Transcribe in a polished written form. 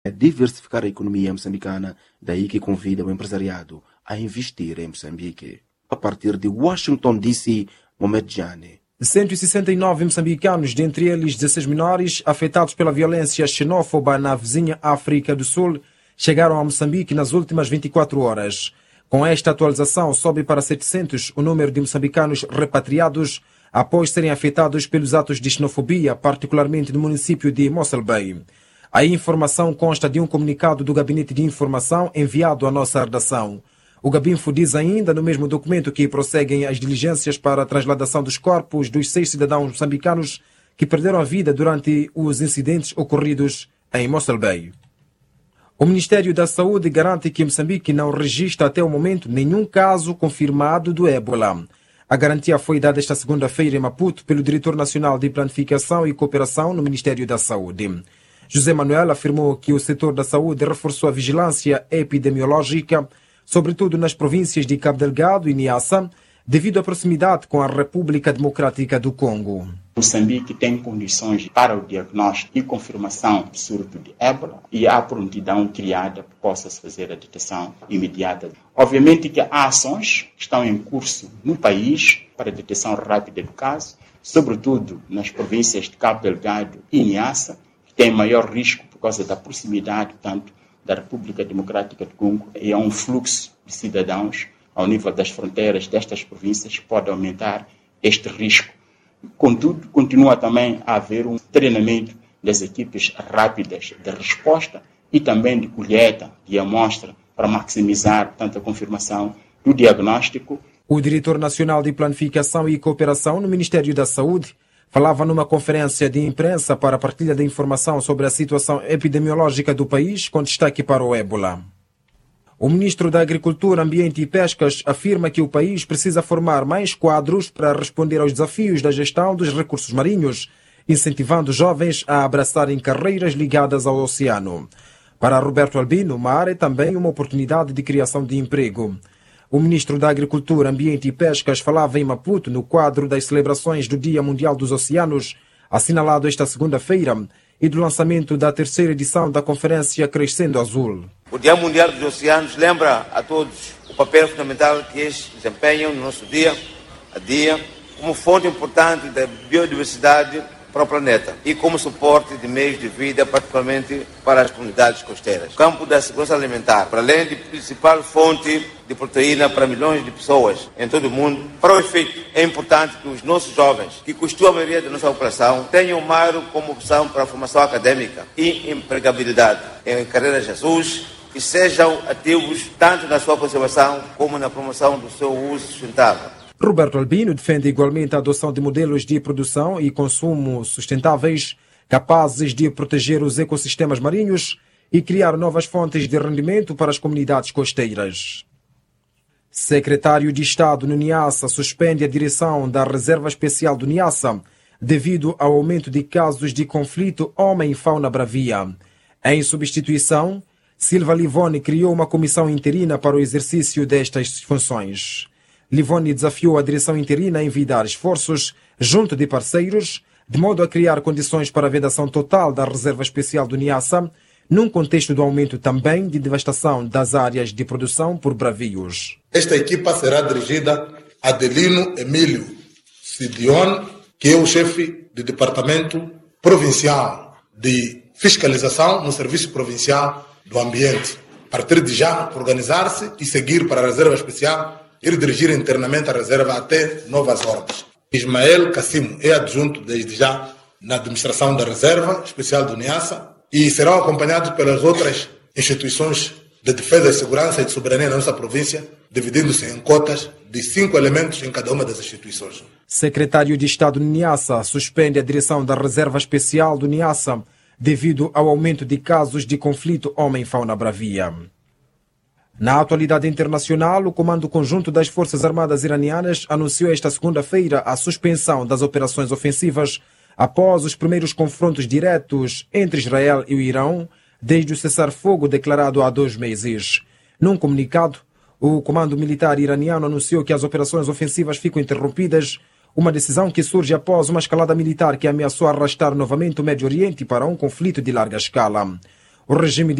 diversificar a economia moçambicana, daí que convida o empresariado a investir em Moçambique. A partir de Washington, D.C., Mohamed Jane. 169 moçambicanos, dentre eles 16 menores, afetados pela violência xenófoba na vizinha África do Sul, chegaram a Moçambique nas últimas 24 horas. Com esta atualização, sobe para 700 o número de moçambicanos repatriados após serem afetados pelos atos de xenofobia, particularmente no município de Mossel Bay. A informação consta de um comunicado do Gabinete de Informação enviado à nossa redação. O Gabinfo diz ainda no mesmo documento que prosseguem as diligências para a transladação dos corpos dos 6 cidadãos moçambicanos que perderam a vida durante os incidentes ocorridos em Mossel Bay. O Ministério da Saúde garante que Moçambique não registra até o momento nenhum caso confirmado do ébola. A garantia foi dada esta segunda-feira em Maputo pelo Diretor Nacional de Planificação e Cooperação no Ministério da Saúde. José Manuel afirmou que o setor da saúde reforçou a vigilância epidemiológica, sobretudo nas províncias de Cabo Delgado e Niassa, devido à proximidade com a República Democrática do Congo. Moçambique tem condições para o diagnóstico e confirmação do surto de ébola e há prontidão criada para que possa-se fazer a detecção imediata. Obviamente que há ações que estão em curso no país para a detecção rápida do caso, sobretudo nas províncias de Cabo Delgado e Niassa, que têm maior risco por causa da proximidade, tanto da República Democrática do Congo, e há um fluxo de cidadãos ao nível das fronteiras destas províncias que pode aumentar este risco. Contudo, continua também a haver um treinamento das equipes rápidas de resposta e também de colheita de amostra para maximizar tanto a confirmação do diagnóstico. O Diretor Nacional de Planificação e Cooperação no Ministério da Saúde falava numa conferência de imprensa para a partilha de informação sobre a situação epidemiológica do país, com destaque para o ébola. O Ministro da Agricultura, Ambiente e Pescas afirma que o país precisa formar mais quadros para responder aos desafios da gestão dos recursos marinhos, incentivando jovens a abraçarem carreiras ligadas ao oceano. Para Roberto Albino, o mar é também uma oportunidade de criação de emprego. O Ministro da Agricultura, Ambiente e Pescas falava em Maputo no quadro das celebrações do Dia Mundial dos Oceanos, assinalado esta segunda-feira, e do lançamento da terceira edição da Conferência Crescendo Azul. O Dia Mundial dos Oceanos lembra a todos o papel fundamental que eles desempenham no nosso dia a dia como fonte importante da biodiversidade para o planeta e como suporte de meios de vida, particularmente para as comunidades costeiras. O campo da segurança alimentar, para além de principal fonte de proteína para milhões de pessoas em todo o mundo, para o efeito é importante que os nossos jovens, que constituem a maioria da nossa população, tenham o mar como opção para a formação acadêmica e empregabilidade em carreiras azuis e sejam ativos tanto na sua conservação como na promoção do seu uso sustentável. Roberto Albino defende igualmente a adoção de modelos de produção e consumo sustentáveis, capazes de proteger os ecossistemas marinhos e criar novas fontes de rendimento para as comunidades costeiras. Secretário de Estado no Niassa suspende a direção da Reserva Especial do Niassa devido ao aumento de casos de conflito homem-fauna bravia. Em substituição, Silva Livoni criou uma comissão interina para o exercício destas funções. Livoni desafiou a direção interina a envidar esforços junto de parceiros, de modo a criar condições para a vedação total da Reserva Especial do Niassa, num contexto do aumento também de devastação das áreas de produção por bravios. Esta equipa será dirigida a Adelino Emílio Sidione, que é o chefe do Departamento Provincial de Fiscalização no Serviço Provincial do Ambiente. A partir de já, organizar-se e seguir para a Reserva Especial, ir dirigir internamente a reserva até novas ordens. Ismael Cassimo é adjunto desde já na administração da Reserva Especial do Niassa e serão acompanhados pelas outras instituições de defesa e segurança e de soberania na nossa província, dividindo-se em cotas de 5 elementos em cada uma das instituições. Secretário de Estado do Niassa suspende a direção da Reserva Especial do Niassa devido ao aumento de casos de conflito homem-fauna bravia. Na atualidade internacional, o Comando Conjunto das Forças Armadas Iranianas anunciou esta segunda-feira a suspensão das operações ofensivas após os primeiros confrontos diretos entre Israel e o Irão desde o cessar-fogo declarado há 2 meses. Num comunicado, o Comando Militar iraniano anunciou que as operações ofensivas ficam interrompidas, uma decisão que surge após uma escalada militar que ameaçou arrastar novamente o Médio Oriente para um conflito de larga escala. O regime